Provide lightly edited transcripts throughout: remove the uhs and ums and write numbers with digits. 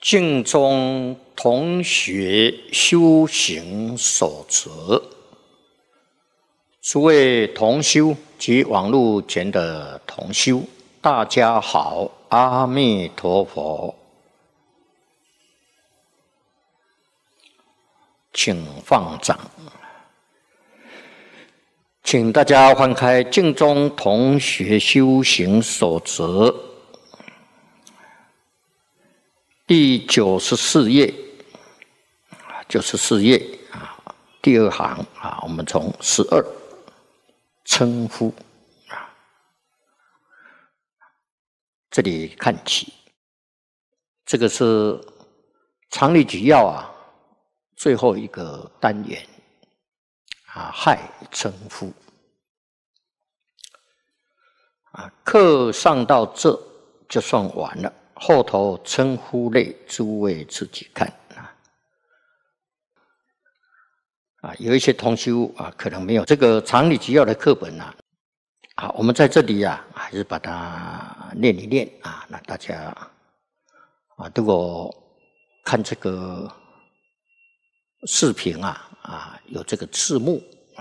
敬中同学修行守则，诸位同修及网络前的同修，大家好，阿弥陀佛，请放掌。请大家翻开《敬中同学修行守则》第94页，94页第二行我们从12称呼这里看起。这个是常理举要最后一个单元害称呼课上到这就算完了，后头称呼类诸位自己看有一些同修可能没有这个常理举要的课本我们在这里还是把它念一念那大家如果看这个视频有这个字幕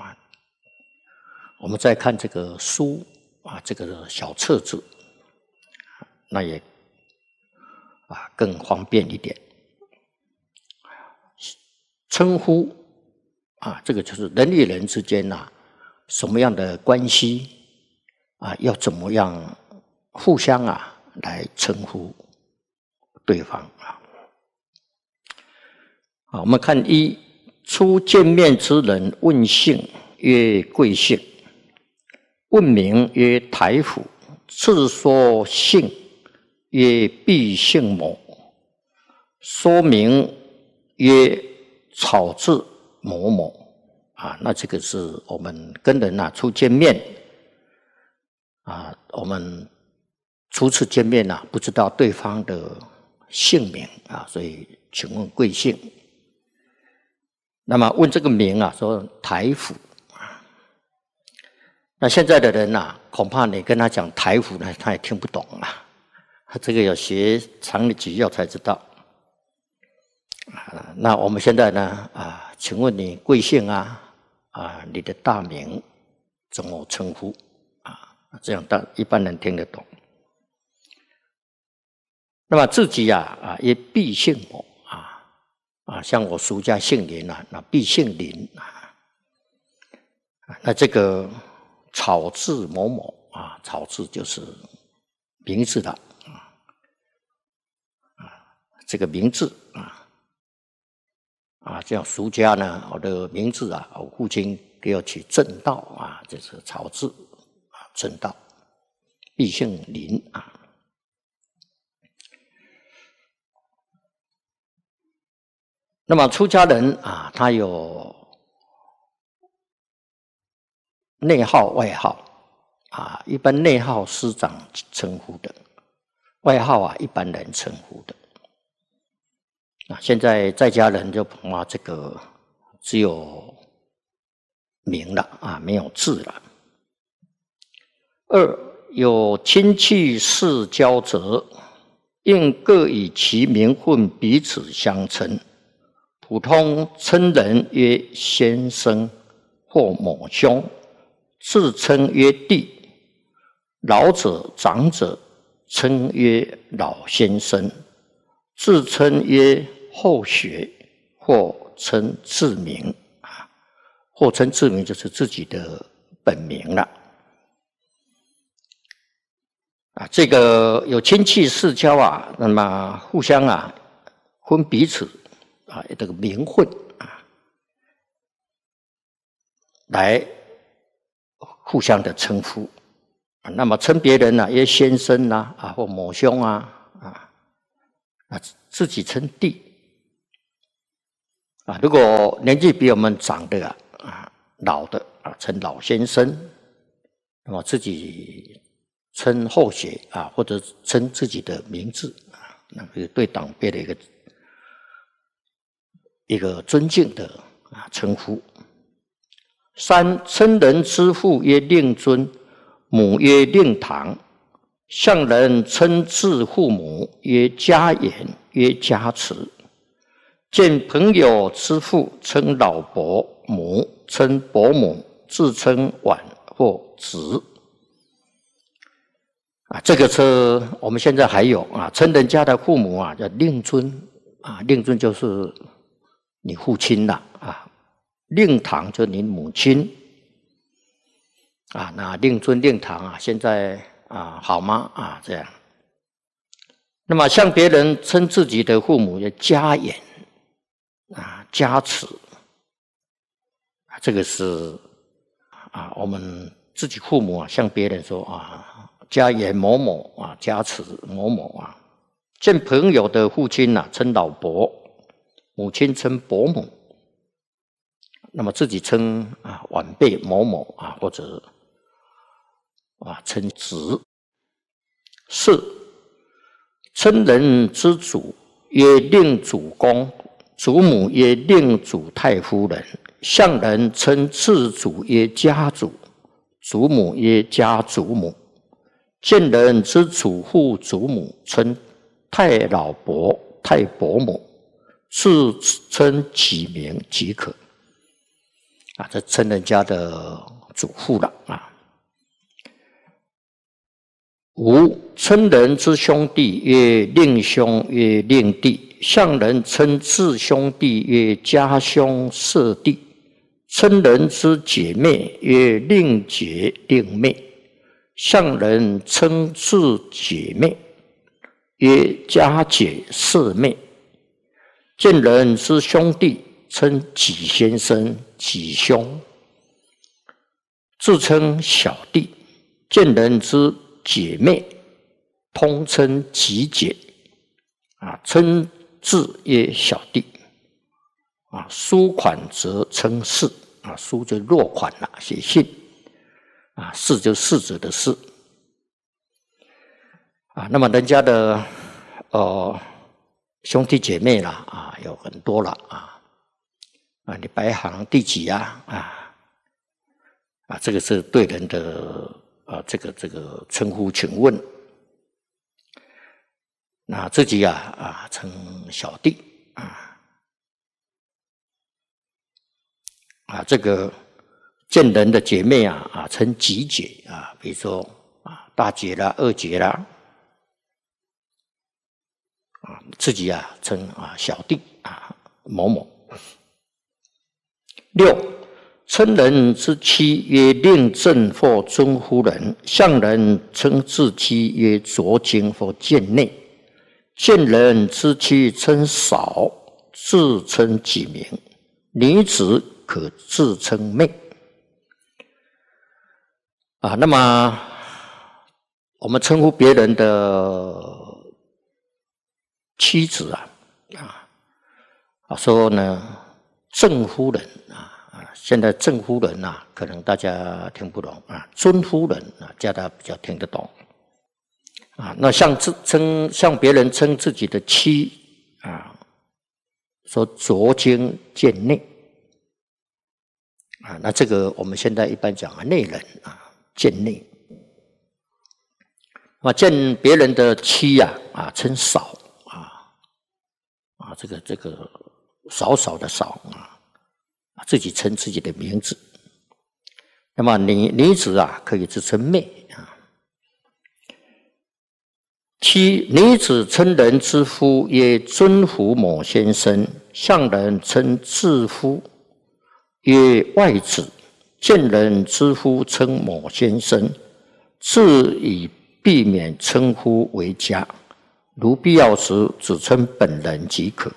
我们再看这个书这个小册子，那也更方便一点。称呼这个就是人与人之间什么样的关系要怎么样互相来称呼对方我们看一，初见面之人问姓曰贵姓，问名曰台府，次说姓曰毕姓某，说名曰草字某某那这个是我们跟人初见面我们初次见面不知道对方的姓名所以请问贵姓。那么问这个名说台府那现在的人恐怕你跟他讲台府呢，他也听不懂这个要学常理举要才知道那我们现在呢请问你贵姓你的大名怎么称呼这样一般人听得懂。那么自己也毕姓某像我叔家姓林那毕姓林那这个草字某某草字就是名字的这个名字这样叔家呢，我的名字我父亲给我取正道这是草字正道，毕姓林那么出家人他有内号外号一般内号师长称呼的，外号一般人称呼的现在在家人就这个只有名了没有字了。二，有亲戚世交者，应各以其名分彼此相称，普通称人曰先生或某兄，自称曰弟，老者长者称曰老先生，自称曰后学，或称自名或称自名就是自己的本名了这个有亲戚世交那么互相分彼此这个名分来互相的称呼那么称别人曰先生或某兄自己称弟如果年纪比我们长的老的称老先生，那么自己称后学或者称自己的名字那是对长辈的一个尊敬的称呼。三，称人之父曰令尊，母曰令堂，向人称自父母曰家言曰家慈。见朋友之父，称老伯母，称伯母，自称晚或侄。这个是我们现在还有称人家的父母叫令尊令尊就是你父亲啦令堂就是你母亲那令尊令堂现在好吗这样。那么向别人称自己的父母叫家言家慈这个是我们自己父母向别人说家言某某家慈某某见朋友的父亲称老伯，母亲称伯母，那么自己称晚辈某某或者称侄。四称人之祖曰令祖公，祖母曰令祖太夫人，向人称次祖曰家祖，祖母曰家祖母。见人之祖父祖母称太老伯、太伯母，自称己名即可。这称人家的祖父了五称人之兄弟曰令兄曰令弟，向人称次兄弟曰家兄舍弟，称人之姐妹曰令姐令妹，向人称次姐妹曰家姐舍妹，见人之兄弟称己先生己兄，自称小弟，见人之姐妹通称己姐称字曰小弟书款则称士书就落款写信士就士子的士那么人家的兄弟姐妹啦有很多了你排行第几这个是对人的这个称呼请问。那自己称小弟这个见人的姐妹称己姐比如说大姐啦二姐啦自己称小弟某某。六称人之妻曰令正或尊夫人，向人称自妻曰浊经或贱内，见人之妻称嫂，自称己名，女子可自称妹那么我们称呼别人的妻子说呢正夫人现在正夫人可能大家听不懂尊夫人大家比较听得懂那向别人称自己的妻说浊经贱内那这个我们现在一般讲内人贱内。那么见别人的妻称嫂这个少少的少自己称自己的名字。那么女子可以自称妹女子称人之夫曰尊父某先生，向人称次夫曰外子，见人之夫称某先生，自以避免称呼为家，如必要时只称本人即可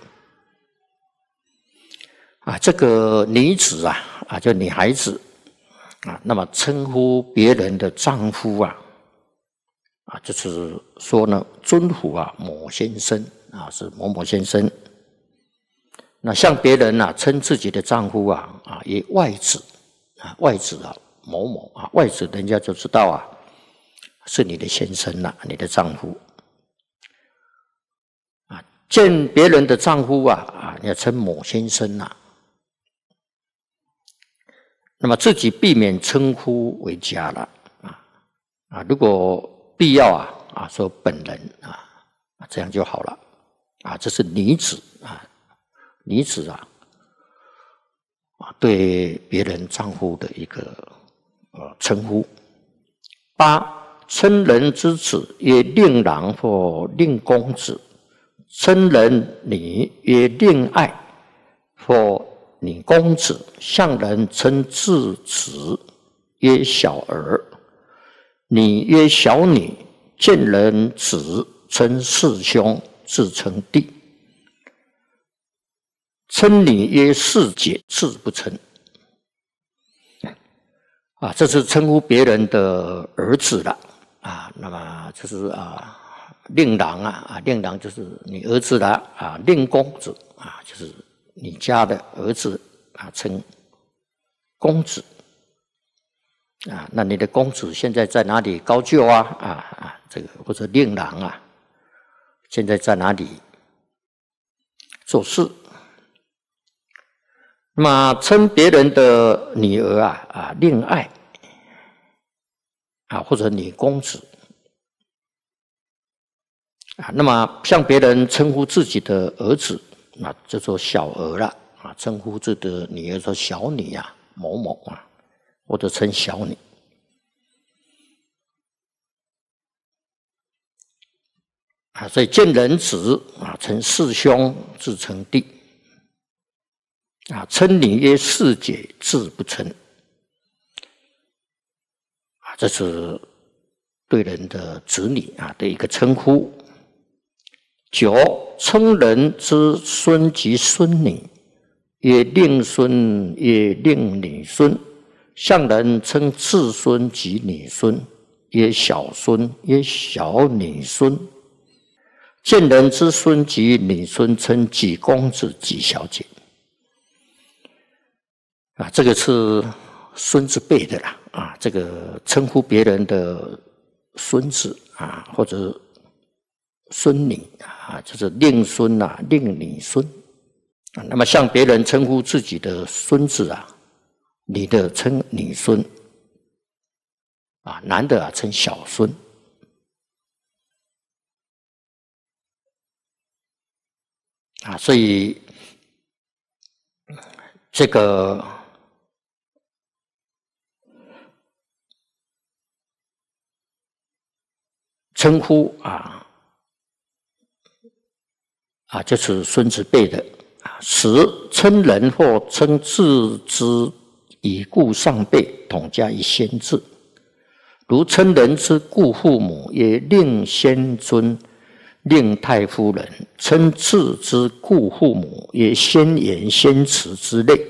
这个女子就女孩子那么称呼别人的丈夫就是说呢尊父某先生是某某先生。那向别人称自己的丈夫也外子外子某某外子人家就知道是你的先生你的丈夫见别人的丈夫要称某先生那么自己避免称呼为家了如果必要说本人这样就好了这是女子女子对别人丈夫的一个称呼。8称人之子曰令郎或令公子，称人女曰令爱或女公子，向人称质子曰小儿，女曰小女，见人子称世兄，自称弟。称女曰世姐，字不称。这是称呼别人的儿子了那么这是令郎令郎就是你儿子了令公子就是你家的儿子称公子那你的公子现在在哪里高就这个或者令郎现在在哪里做事？那么称别人的女儿令爱或者女公子那么向别人称呼自己的儿子叫做小儿了称呼自己的女儿说小女某某或者称小女所以见人子称世兄，自称弟称女曰世姐，字不称这是对人的子女的一个称呼。9称人之孙及孙女曰令孙，曰令女孙，向人称次孙及女孙曰小孙，曰小女孙。见人之孙及女孙称几公子、几小姐这个是孙子辈的啦这个称呼别人的孙子或者孙女就是令孙令女孙那么向别人称呼自己的孙子女的称女孙男的称小孙所以这个称呼就是孙子辈的。10称人或称自之已故上辈，统加以先字。如称人之故父母，曰令先尊、令太夫人；称自之故父母，曰先言、先慈之类。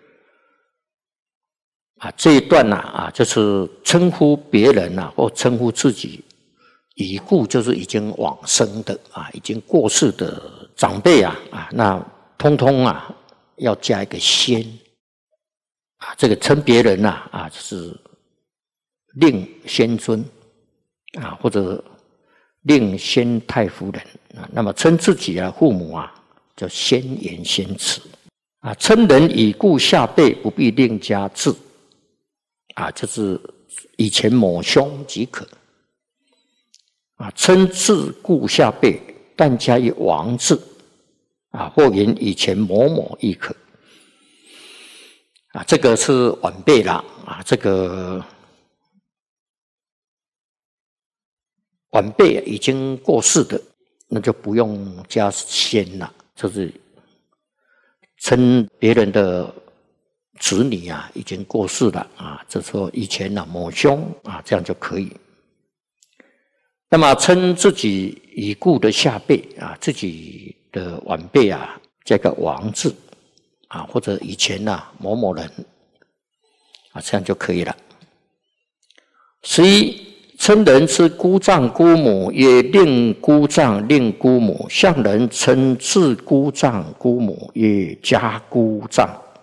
这一段就是称呼别人或称呼自己已故，就是已经往生的已经过世的长辈那通通要加一个先这个称别人就是令先尊或者令先太夫人那么称自己父母叫先言先慈称人已故下辈不必另加字就是以前某兄即可称自故下辈但加以王字或言以前某某亦可这个是晚辈啦这个晚辈已经过世的，那就不用加先了，就是称别人的子女已经过世了这说以前某兄这样就可以。那么称自己已故的下辈自己的晚辈加个王字或者以前某某人这样就可以了。11称人之姑丈姑母，曰令姑丈令姑母；向人称自姑丈姑母，曰家姑丈。